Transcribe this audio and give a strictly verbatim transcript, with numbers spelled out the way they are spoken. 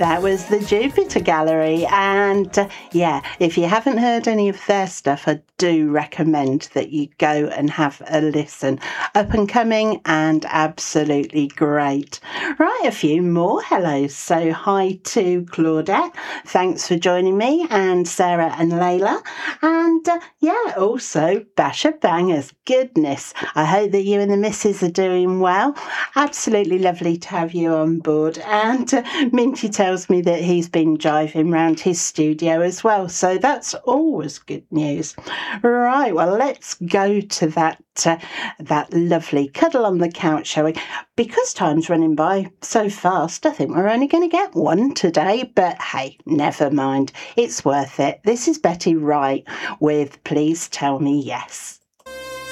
That was the Jupiter Gallery, and uh, yeah, if you haven't heard any of their stuff, I do recommend that you go and have a listen. Up and coming and absolutely great. Right, a few more hellos. So hi to Claudette, thanks for joining me, and Sarah and Layla, and uh, yeah, also Basha Bangers. Goodness, I hope that you and the missus are doing well. Absolutely lovely to have you on board, and uh, Minty tells me that he's been driving round his studio as well, so that's always good news. Right, well, let's go to that uh, that lovely cuddle on the couch, shall we? Because time's running by so fast, I think we're only going to get one today, but hey, never mind. It's worth it. This is Betty Wright with Please Tell Me Yes.